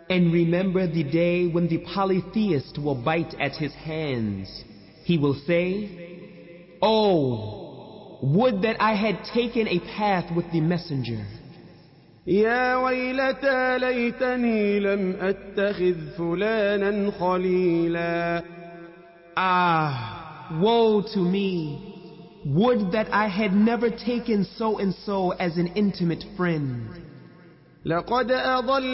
And remember the day when the polytheist will bite at his hands. He will say, "Oh, would that I had taken a path with the messenger." يا ويلتى ليتني لم أتخذ فلانا خليلا. Ah, woe to me! Would that I had never taken so and so as an intimate friend. لقد أضل